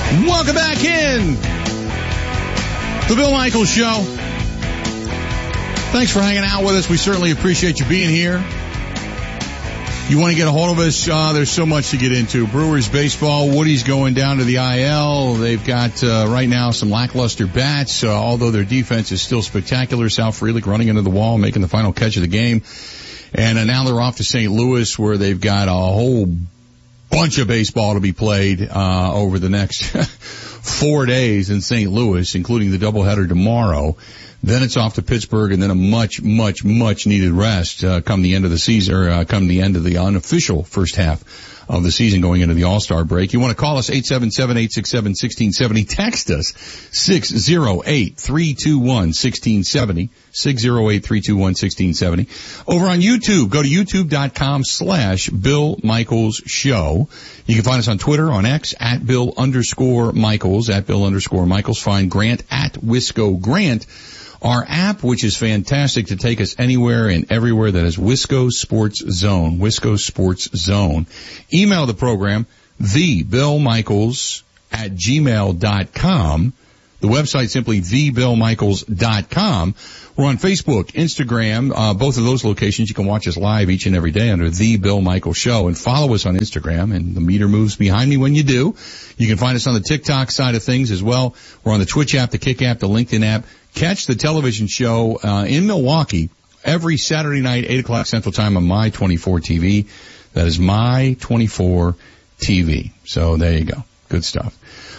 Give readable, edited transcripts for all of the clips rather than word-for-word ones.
Welcome back in. The Bill Michaels Show. Thanks for hanging out with us. We certainly appreciate you being here. You want to get a hold of us? There's so much to get into. Brewers baseball. Woody's going down to the IL. They've got right now some lackluster bats, although their defense is still spectacular. Sal Frelick running into the wall, making the final catch of the game. And now they're off to St. Louis, where they've got a whole bunch of baseball to be played over the next 4 days in St. Louis, including the doubleheader tomorrow. Then it's off to Pittsburgh, and then a much needed rest come the end of the season, or come the end of the unofficial first half of the season going into the All-Star break. You want to call us 877-867-1670. Text us 608-321-1670. 608-321-1670. Over on YouTube, go to youtube.com/Bill Michaels Show. You can find us on Twitter, on X, @Bill_Michaels, @Bill_Michaels. Find Grant @Wisco Grant. Our app, which is fantastic to take us anywhere and everywhere, that is Wisco Sports Zone. Wisco Sports Zone. Email the program, thebillmichaels@gmail.com. The website simply thebillmichaels.com. We're on Facebook, Instagram, both of those locations. You can watch us live each and every day under The Bill Michaels Show, and follow us on Instagram, and the meter moves behind me when you do. You can find us on the TikTok side of things as well. We're on the Twitch app, the Kick app, the LinkedIn app. Catch the television show in Milwaukee every Saturday night, 8 o'clock Central Time on My 24 TV. That is My 24 TV. So there you go. Good stuff.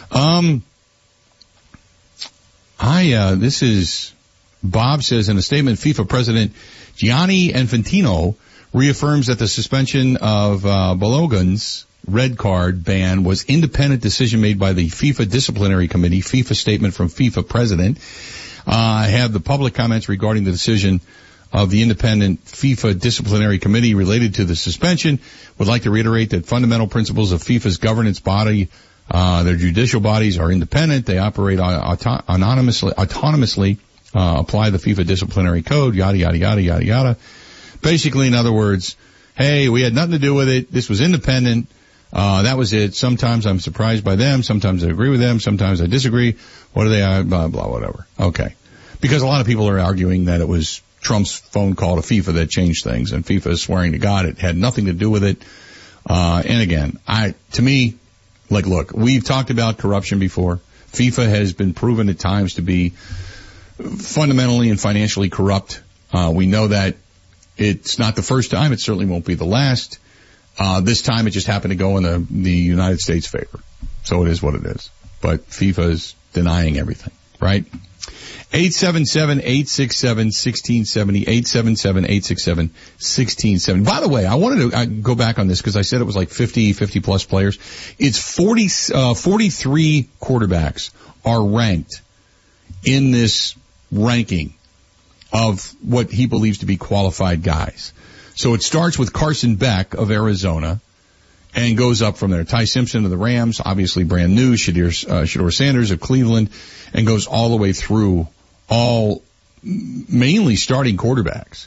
This is, Bob says in a statement, FIFA President Gianni Infantino reaffirms that the suspension of Balogun's red card ban was independent decision made by the FIFA Disciplinary Committee. FIFA statement from FIFA President. I have the public comments regarding the decision of the independent FIFA Disciplinary Committee related to the suspension. Would like to reiterate that fundamental principles of FIFA's governance body, their judicial bodies are independent. They operate autonomously, apply the FIFA disciplinary code, yada, yada, yada, yada, yada. Basically, in other words, hey, we had nothing to do with it. This was independent. That was it. Sometimes I'm surprised by them. Sometimes I agree with them. Sometimes I disagree. What are they? Blah, blah, whatever. Okay. Because a lot of people are arguing that it was Trump's phone call to FIFA that changed things, and FIFA is swearing to God it had nothing to do with it. And again, to me, look, we've talked about corruption before. FIFA has been proven at times to be fundamentally and financially corrupt. We know that it's not the first time. It certainly won't be the last. This time it just happened to go in the United States' favor. So it is what it is. But FIFA is denying everything, right? 877-867-1670, 877-867-1670. By the way, I wanted to go back on this because I said it was like 50 plus players. It's 43 quarterbacks are ranked in this ranking of what he believes to be qualified guys. So it starts with Carson Beck of Arizona and goes up from there. Ty Simpson of the Rams, obviously brand new, Shedeur Sanders of Cleveland, and goes all the way through all mainly starting quarterbacks.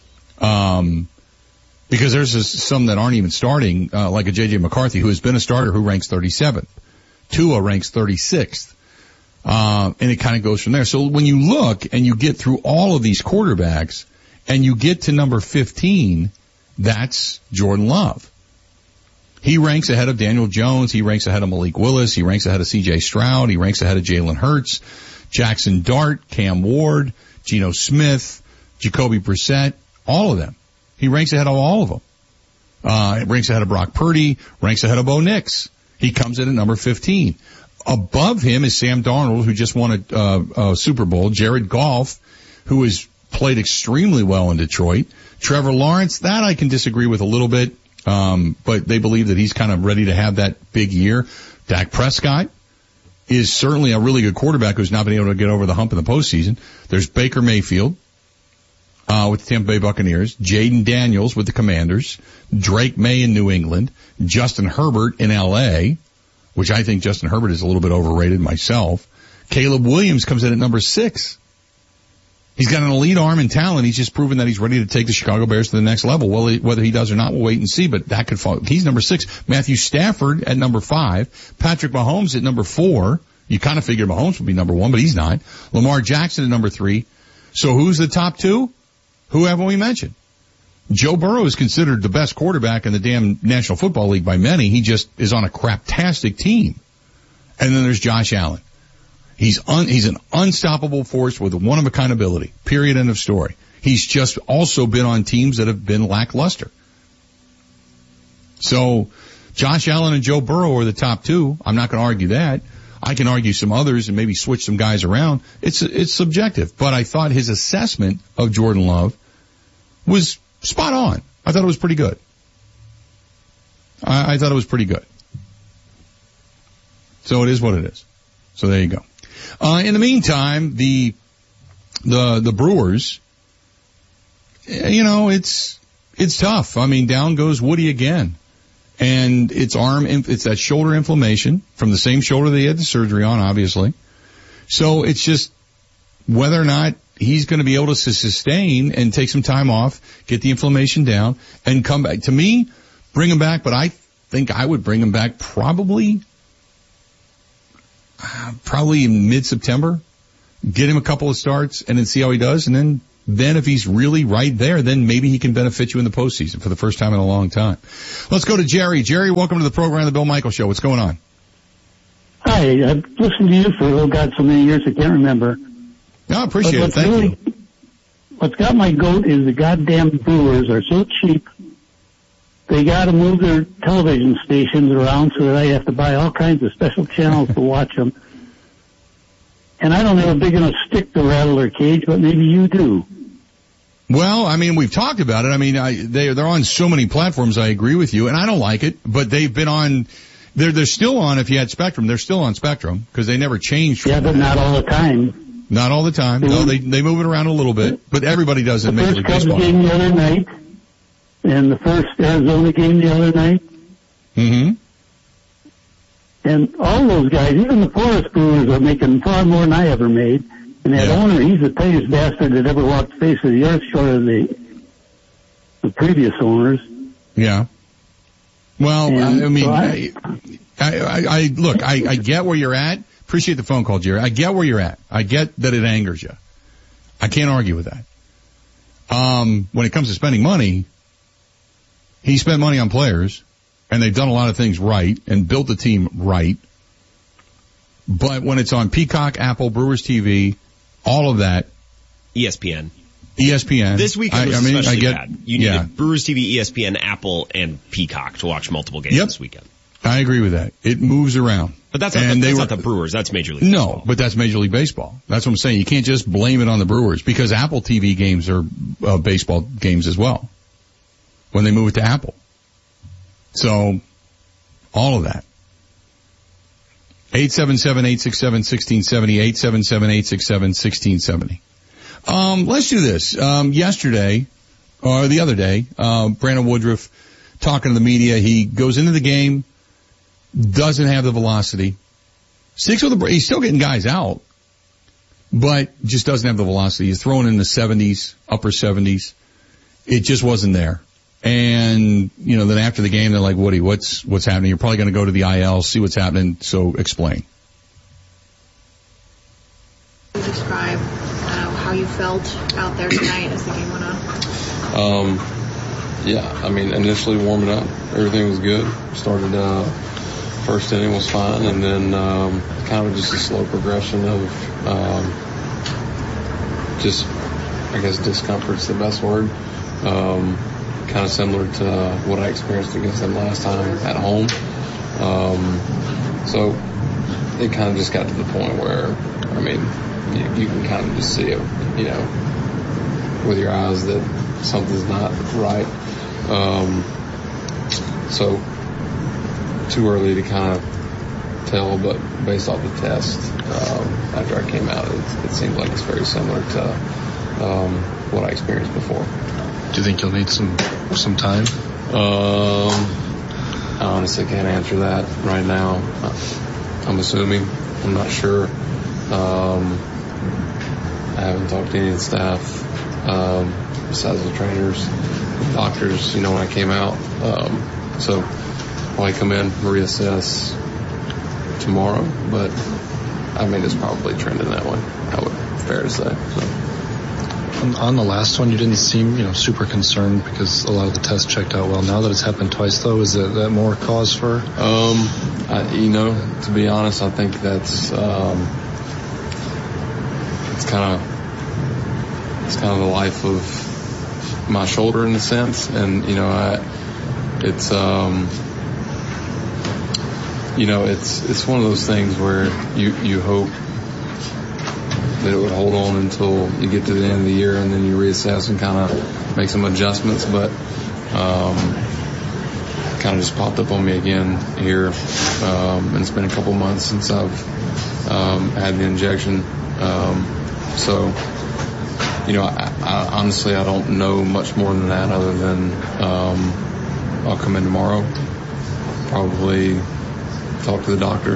Because there's some that aren't even starting, like a J.J. McCarthy, who has been a starter, who ranks 37th. Tua ranks 36th. And it kind of goes from there. So when you look and you get through all of these quarterbacks and you get to number 15, that's Jordan Love. He ranks ahead of Daniel Jones. He ranks ahead of Malik Willis. He ranks ahead of C.J. Stroud. He ranks ahead of Jalen Hurts, Jackson Dart, Cam Ward, Geno Smith, Jacoby Brissett, all of them. He ranks ahead of all of them. Ranks ahead of Brock Purdy, ranks ahead of Bo Nix. He comes in at number 15. Above him is Sam Darnold, who just won a Super Bowl. Jared Goff, who has played extremely well in Detroit. Trevor Lawrence, that I can disagree with a little bit. But they believe that he's kind of ready to have that big year. Dak Prescott is certainly a really good quarterback who's not been able to get over the hump in the postseason. There's Baker Mayfield, with the Tampa Bay Buccaneers, Jaden Daniels with the Commanders, Drake May in New England, Justin Herbert in L.A., which I think Justin Herbert is a little bit overrated myself. Caleb Williams comes in at number 6. He's got an elite arm and talent. He's just proven that he's ready to take the Chicago Bears to the next level. Well, whether he does or not, we'll wait and see, but that could fall. He's number 6. Matthew Stafford at number 5. Patrick Mahomes at number 4. You kind of figured Mahomes would be number 1, but he's not. Lamar Jackson at number 3. So who's the top 2? Who haven't we mentioned? Joe Burrow is considered the best quarterback in the damn National Football League by many. He just is on a craptastic team. And then there's Josh Allen. He's an unstoppable force with a one-of-a-kind ability. Period, end of story. He's just also been on teams that have been lackluster. So, Josh Allen and Joe Burrow are the top 2. I'm not going to argue that. I can argue some others and maybe switch some guys around. It's subjective. But I thought his assessment of Jordan Love was spot on. I thought it was pretty good. I thought it was pretty good. So it is what it is. So there you go. In the meantime, the Brewers, it's tough. I mean, down goes Woody again. And it's that shoulder inflammation from the same shoulder that he had the surgery on, obviously. So it's just whether or not he's going to be able to sustain and take some time off, get the inflammation down, and come back. To me, bring him back, but I think I would bring him back probably in mid-September, get him a couple of starts, and then see how he does. And then if he's really right there, then maybe he can benefit you in the postseason for the first time in a long time. Let's go to Jerry. Jerry, welcome to the program, The Bill Michaels Show. What's going on? Hi, I've listened to you for, so many years I can't remember. No, I appreciate it. Thank you. What's got my goat is the goddamn Brewers are so cheap. They got to move their television stations around so that I have to buy all kinds of special channels to watch them. And I don't have a big enough stick to rattle their cage, but maybe you do. Well, I mean, we've talked about it. I mean, they're on so many platforms. I agree with you, and I don't like it. But they've been on. They're still on. If you had Spectrum, they're still on Spectrum because they never changed. Yeah, but not all the time. Not all the time. No, they move it around a little bit, but everybody does it. The first Cubs game the other night, and the first Arizona game the other night. Mm-hmm. And all those guys, even the Forest Brewers, are making far more than I ever made. And that owner, he's the tightest bastard that ever walked the face of the earth, short of the previous owners. Yeah. Well, and I mean, so look, I get where you're at. Appreciate the phone call, Jerry. I get where you're at. I get that it angers you. I can't argue with that. When it comes to spending money, he spent money on players, and they've done a lot of things right and built the team right. But when it's on Peacock, Apple, Brewers TV, all of that. ESPN. This weekend was especially bad. You needed Brewers TV, ESPN, Apple, and Peacock to watch multiple games this weekend. I agree with that. It moves around. But that's not the Brewers. That's Major League Baseball. No, but that's Major League Baseball. That's what I'm saying. You can't just blame it on the Brewers because Apple TV games are baseball games as well when they move it to Apple. So, all of that. 877-867-1670, 877-867-1670. Let's do this. Yesterday, or the other day, Brandon Woodruff talking to the media. He goes into the game, doesn't have the velocity. He's still getting guys out, but just doesn't have the velocity. He's throwing in the 70s, upper 70s. It just wasn't there. And, then after the game, they're like, Woody, what's happening? You're probably going to go to the IL, see what's happening, so explain. Describe how you felt out there tonight as the game went on. Initially warming up, everything was good. Started, first inning was fine, and then kind of just a slow progression of discomfort's the best word. Kind of similar to what I experienced against them last time at home. So it kind of just got to the point where, you can kind of just see it, with your eyes that something's not right. So too early to kind of tell, but based off the test, after I came out, it seems like it's very similar to what I experienced before. Do you think you'll need some time? I honestly can't answer that right now. I'm assuming. I'm not sure. I haven't talked to any of the staff, besides the trainers, the doctors, when I came out. So probably come in, reassess tomorrow, but I mean, it's probably trending that way. Fair to say. So. On the last one, you didn't seem, super concerned because a lot of the tests checked out well. Now that it's happened twice, though, is that more cause for? To be honest, I think that's it's kind of the life of my shoulder in a sense, and it's one of those things where you hope that it would hold on until you get to the end of the year, and then you reassess and kind of make some adjustments. But kind of just popped up on me again here, and it's been a couple months since I've had the injection. So I honestly I don't know much more than that, other than I'll come in tomorrow, probably talk to the doctor,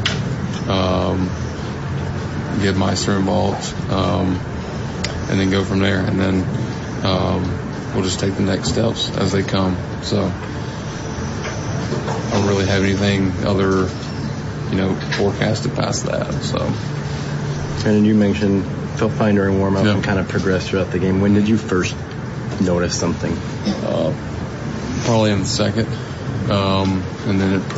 get Meister involved, and then go from there. And then we'll just take the next steps as they come. So I don't really have anything other, forecasted past that. So. And you mentioned felt fine during warm-up and kind of progressed throughout the game. When did you first notice something? Probably in the second, and then it